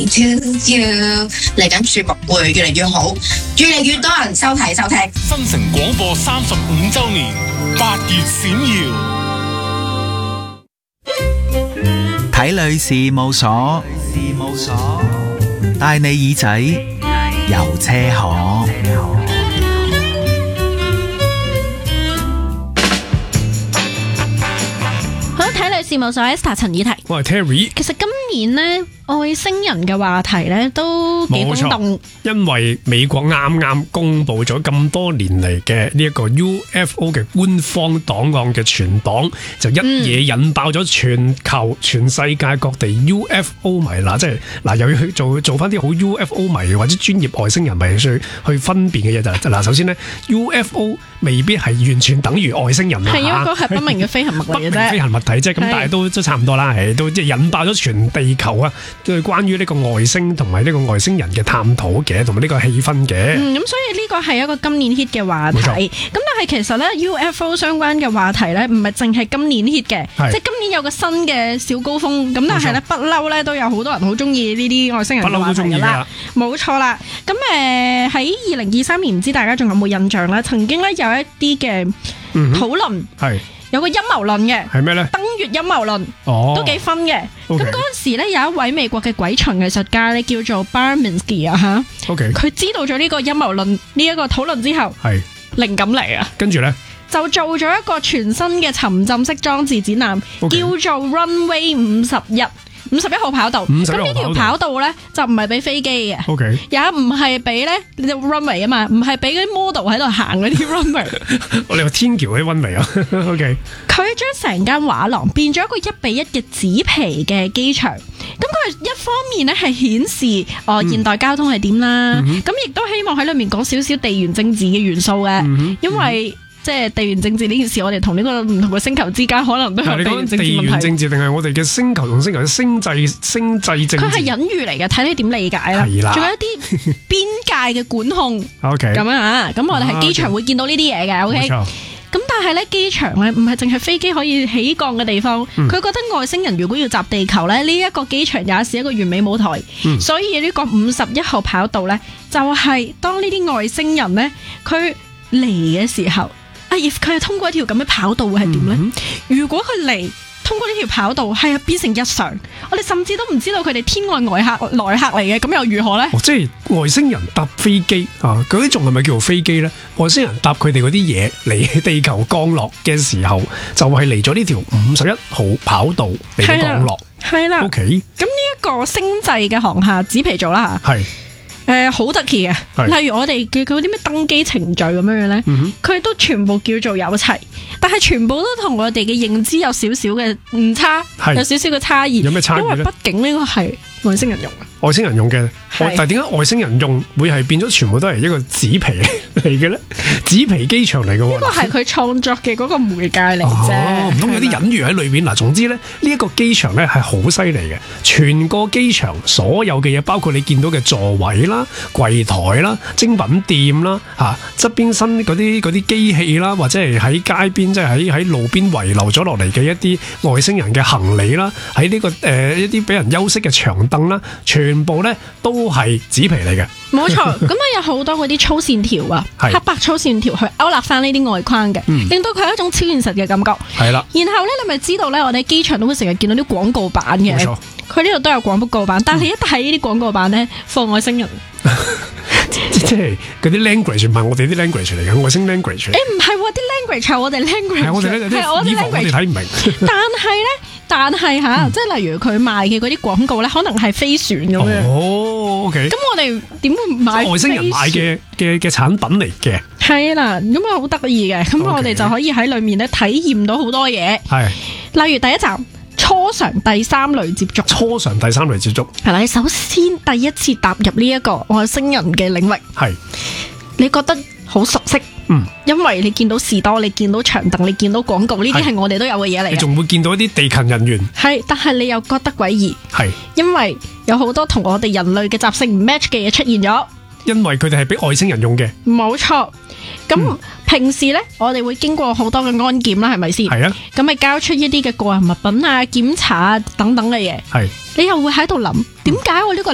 嚟緊節目會越嚟越好，越嚟越多人收聽。 新城廣播35周年8月閃耀， 睇女事務所，帶你耳仔遊車河。 好，睇女事務所 Esther 陳以提， 我係 Terry。 其實今年呢，外星人嘅話題咧都幾轟動， 因為美國啱啱公布咗咁多年嚟嘅呢一個 UFO 嘅官方檔案嘅存檔，就一嘢引爆咗全世界各地 UFO 迷啦，即係嗱又要去做翻啲好 UFO 迷或者專業外星人迷去分辨嘅嘢就嗱，首先呢 UFO 未必係完全等於外星人啦， 係一個係不明嘅飛行物嚟嘅啫， 飛行物體啫，咁但係都差唔多啦，係都即係引爆咗全地球啊！對關於呢個外星同埋呢個外星人嘅探討嘅，同埋呢個氣氛嘅。 咁所以呢個係一個今年 hit 嘅話題。咁但係其實咧 UFO 相關嘅話題咧，唔係淨係今年 hit 嘅，即係今年有個新嘅小高峰。咁但係咧不嬲咧都有好多人好中意呢啲外星人嘅話題㗎啦。冇錯啦。咁喺2023年，唔知大家仲有冇印象咧？曾經咧有一啲嘅討論係。有個陰謀論嘅，係咩咧？登月陰謀論，都幾分嘅。咁嗰陣時咧，有一位美國嘅鬼場藝術家咧，叫做 Barminski 啊吓。佢知道咗呢個陰謀論呢一個討論之後，係靈感嚟啊。跟住咧，就做咗一個全新嘅沉浸式裝置展覽，叫做 Runway 51號跑道。咁呢條跑道咧就唔係俾飛機嘅，也唔係俾咧 runway 啊嘛，唔係俾嗰啲 model 喺度行嗰啲 runway。 我哋話天橋嗰啲 runway 啊。 佢將成間畫廊變咗一個1:1嘅紙皮嘅機場。咁佢一方面咧係顯示現代交通係點啦，咁亦都希望喺裏面講少少地緣政治嘅元素嘅，因為即係地緣政治呢件事，我哋同呢個唔同嘅星球之間可能都有地緣政治問題。地緣政治定係我哋嘅星球同星球嘅星際政治？佢係隱喻嚟嘅，睇你點理解啦。係啦，仲有一啲邊界嘅管控。OK， 咁樣啊，咁我哋喺機場會見到呢啲嘢嘅。OK，咁但係咧機場咧唔係淨係飛機可以起降嘅地方，佢覺得外星人如果要襲地球咧，呢一個機場也是一個完美舞台。所以呢個51號跑道咧，就係當呢啲外星人咧佢嚟嘅時候。if 佢係通過一條咁嘅跑道會係點呢？如果佢嚟通過呢條跑道係變成日常，我哋甚至都唔知道佢哋天外來客嚟嘅，咁又如何呢？ 即係外星人搭飛機啊！嗰啲仲係咪叫做飛機呢？外星人搭佢哋嗰啲嘢嚟地球降落嘅時候，就係嚟咗呢條51號跑道嚟到降落。 係啦。 OK。 咁呢一個星際嘅航廈紙皮做啦嚇。係。好得意嘅，例如我哋叫佢啲咩登機程序咁樣咧，佢都全部叫做有齊，但係全部都同我哋嘅認知有少少嘅誤差，有少少嘅差異。有咩差異咧？因為畢竟呢個係外星人用嘅， 外星人用嘅，但係點解外星人用會係變咗全部都係一個紙皮嚟嘅咧？紙皮機場嚟嘅喎，呢個係佢創作嘅嗰個媒介嚟啫。唔通有啲隱喻喺裏邊嗱？總之咧，呢一個機場咧係好犀利嘅，全個機場所有嘅嘢，包括你見到嘅座位啦、櫃台啦、精品店啦、側邊新嗰啲機器啦，或者係喺街邊即係喺路邊遺留咗落嚟嘅一啲外星人嘅行李啦，喺呢個一啲俾人休息嘅長凳啦，全部咧都係紙皮嚟嘅。 冇錯，咁有好多嗰啲粗線條啊，黑白粗線條去勾勒翻呢啲外框嘅，令到佢係一種超現實嘅感覺。係啦，然後咧你咪知道咧，我哋機場都會成日見到啲廣告版嘅。冇錯，佢呢度都有廣告版，但係一睇呢啲廣告版咧，放外星人。 即係嗰啲 language 唔係我哋啲 language 嚟嘅，外星 language 嚟。 唔係喎，啲 language 係我哋 language，係我哋 language，我哋睇唔明。但係吓，即係例如佢賣嘅嗰啲廣告咧，可能係飛船咁樣。哦 ，OK。咁我哋點會買外星人買嘅產品嚟嘅？ 係啦，咁啊好得意嘅，咁我哋就可以喺裏面咧體驗到好多嘢。係，例如第一集。初嘗第三類接觸，係啦，你首先第一次踏入呢一個外星人嘅領域，係你覺得好熟悉，因為你見到士多，你見到長凳，你見到廣告，呢啲係我哋都有嘅嘢嚟。你仲會見到一啲地勤人員，係， 但係你又覺得詭異，係，因為有好多同我哋人類嘅習性唔 match 嘅嘢出現咗。 因為佢哋係俾外星人用嘅， 冇錯。咁平時咧，我哋會經過好多嘅安檢啦，係咪先？係啊。咁咪交出一啲嘅個人物品啊、檢查啊等等嘅嘢。係。你又會喺度諗，點解我呢個